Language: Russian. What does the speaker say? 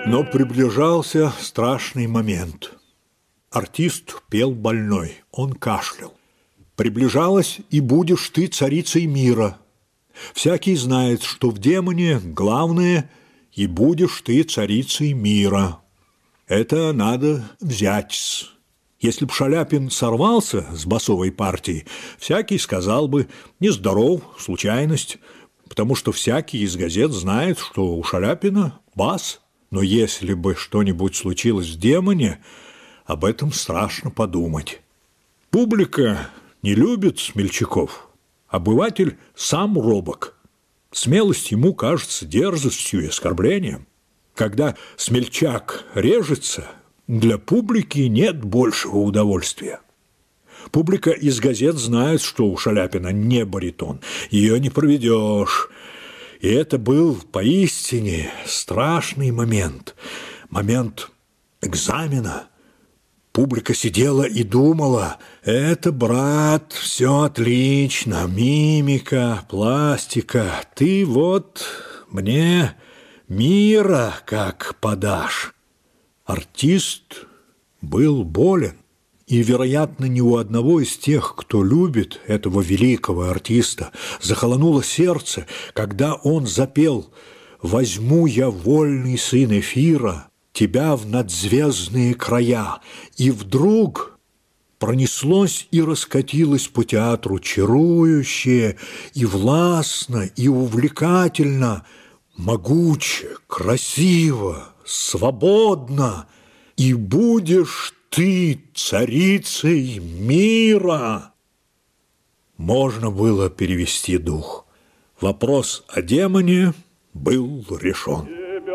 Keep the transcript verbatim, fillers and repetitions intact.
Но приближался страшный момент. Артист пел больной, он кашлял. «Приближалась, и будешь ты царицей мира. Всякий знает, что в демоне главное, и будешь ты царицей мира. Это надо взять. Если б Шаляпин сорвался с басовой партии, всякий сказал бы: нездоров, случайность, потому что всякий из газет знает, что у Шаляпина бас. Но если бы что-нибудь случилось в демоне, об этом страшно подумать. Публика не любит смельчаков. Обыватель сам робок. Смелость ему кажется дерзостью и оскорблением. Когда смельчак режется, для публики нет большего удовольствия. Публика из газет знает, что у Шаляпина не баритон. Ее не проведешь. И это был поистине страшный момент. Момент экзамена. Публика сидела и думала: это, брат, все отлично, мимика, пластика, ты вот мне мира как подашь. Артист был болен, и, вероятно, ни у одного из тех, кто любит этого великого артиста, захолонуло сердце, когда он запел: «Возьму я, вольный сын эфира, тебя в надзвездные края». И вдруг пронеслось и раскатилось по театру чарующе, и властно, и увлекательно, могуче, красиво, свободно. «И будешь ты царицей мира». Можно было перевести дух. Вопрос о демоне был решен.